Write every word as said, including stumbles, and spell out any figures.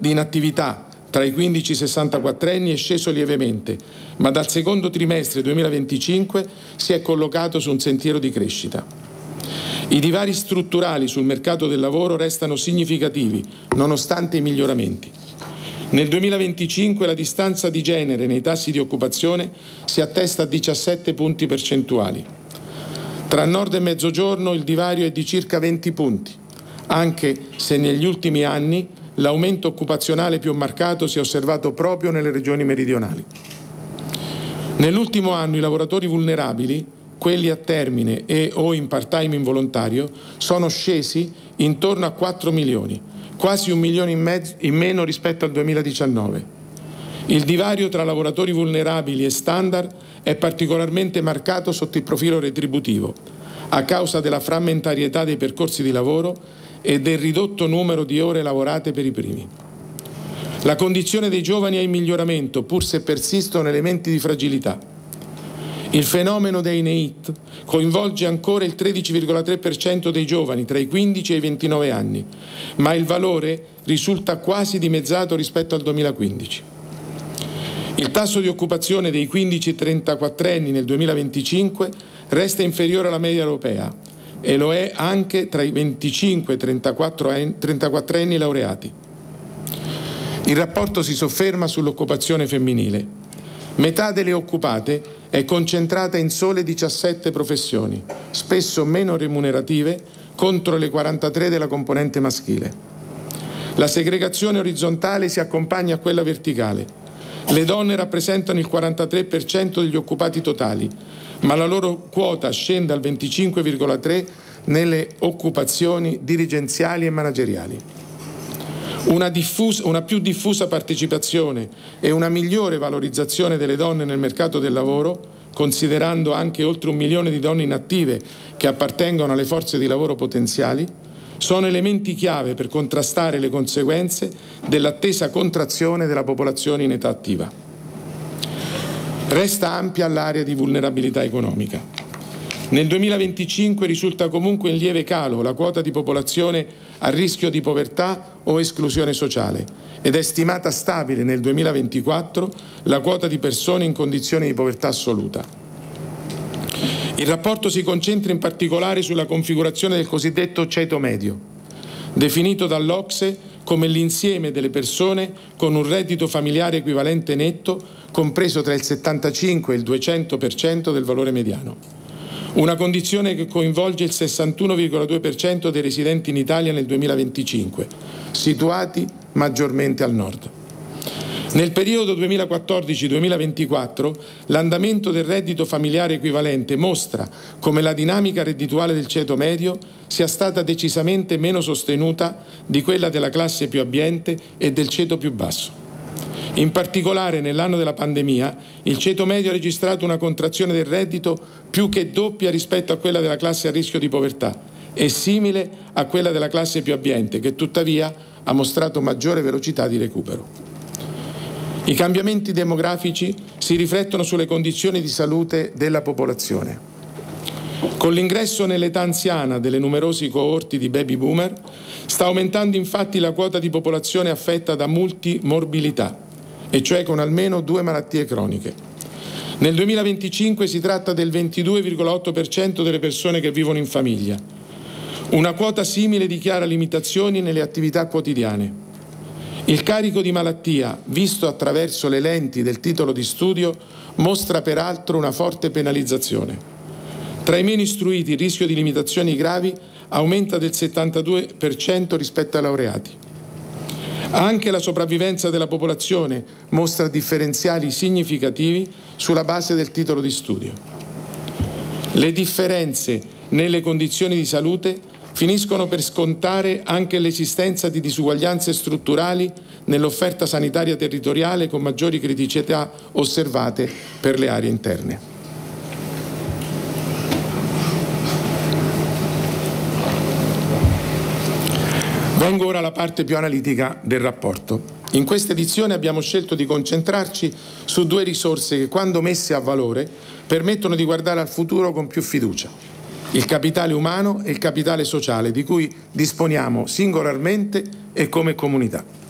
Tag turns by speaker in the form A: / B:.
A: di inattività tra i quindici e i sessantaquattro anni è sceso lievemente, ma dal secondo trimestre duemilaventicinque si è collocato su un sentiero di crescita. I divari strutturali sul mercato del lavoro restano significativi, nonostante i miglioramenti. Nel duemilaventicinque la distanza di genere nei tassi di occupazione si attesta a diciassette punti percentuali. Tra Nord e Mezzogiorno il divario è di circa venti punti, anche se negli ultimi anni l'aumento occupazionale più marcato si è osservato proprio nelle regioni meridionali. Nell'ultimo anno i lavoratori vulnerabili, quelli a termine e o in part-time involontario, sono scesi intorno a quattro milioni, quasi un milione in, mezzo, in meno rispetto al duemiladiciannove. Il divario tra lavoratori vulnerabili e standard è particolarmente marcato sotto il profilo retributivo, a causa della frammentarietà dei percorsi di lavoro e del ridotto numero di ore lavorate per i primi. La condizione dei giovani è in miglioramento, pur se persistono elementi di fragilità. Il fenomeno dei NEET coinvolge ancora il tredici virgola tre per cento dei giovani tra i quindici e i ventinove anni, ma il valore risulta quasi dimezzato rispetto al duemilaquindici. Il tasso di occupazione dei quindici trentaquattro anni nel duemilaventicinque resta inferiore alla media europea e lo è anche tra i venticinque trentaquattro anni laureati. Il rapporto si sofferma sull'occupazione femminile. Metà delle occupate è concentrata in sole diciassette professioni, spesso meno remunerative, contro le quarantatré della componente maschile. La segregazione orizzontale si accompagna a quella verticale. Le donne rappresentano il quarantatré per cento degli occupati totali, ma la loro quota scende al venticinque virgola tre per cento nelle occupazioni dirigenziali e manageriali. Una, diffusa, una più diffusa partecipazione e una migliore valorizzazione delle donne nel mercato del lavoro, considerando anche oltre un milione di donne inattive che appartengono alle forze di lavoro potenziali, sono elementi chiave per contrastare le conseguenze dell'attesa contrazione della popolazione in età attiva. Resta ampia l'area di vulnerabilità economica. Nel duemilaventicinque risulta comunque in lieve calo la quota di popolazione a rischio di povertà o esclusione sociale ed è stimata stabile nel duemilaventiquattro la quota di persone in condizioni di povertà assoluta. Il rapporto si concentra in particolare sulla configurazione del cosiddetto ceto medio, definito dall'O C S E come l'insieme delle persone con un reddito familiare equivalente netto compreso tra il settantacinque e il duecento per cento del valore mediano. Una condizione che coinvolge il sessantuno virgola due per cento dei residenti in Italia nel duemilaventicinque, situati maggiormente al nord. Nel periodo duemilaquattordici duemilaventiquattro l'andamento del reddito familiare equivalente mostra come la dinamica reddituale del ceto medio sia stata decisamente meno sostenuta di quella della classe più abbiente e del ceto più basso. In particolare nell'anno della pandemia il ceto medio ha registrato una contrazione del reddito più che doppia rispetto a quella della classe a rischio di povertà e simile a quella della classe più abbiente, che tuttavia ha mostrato maggiore velocità di recupero. I cambiamenti demografici si riflettono sulle condizioni di salute della popolazione. Con l'ingresso nell'età anziana delle numerosi coorti di baby boomer sta aumentando infatti la quota di popolazione affetta da multimorbilità, e cioè con almeno due malattie croniche. Nel duemilaventicinque si tratta del ventidue virgola otto per cento delle persone che vivono in famiglia. Una quota simile dichiara limitazioni nelle attività quotidiane. Il carico di malattia, visto attraverso le lenti del titolo di studio, mostra peraltro una forte penalizzazione. Tra i meno istruiti il rischio di limitazioni gravi aumenta del settantadue per cento rispetto ai laureati. Anche la sopravvivenza della popolazione mostra differenziali significativi sulla base del titolo di studio. Le differenze nelle condizioni di salute finiscono per scontare anche l'esistenza di disuguaglianze strutturali nell'offerta sanitaria territoriale, con maggiori criticità osservate per le aree interne. Vengo ora alla parte più analitica del rapporto. In questa edizione abbiamo scelto di concentrarci su due risorse che, quando messe a valore, permettono di guardare al futuro con più fiducia: il capitale umano e il capitale sociale, di cui disponiamo singolarmente e come comunità.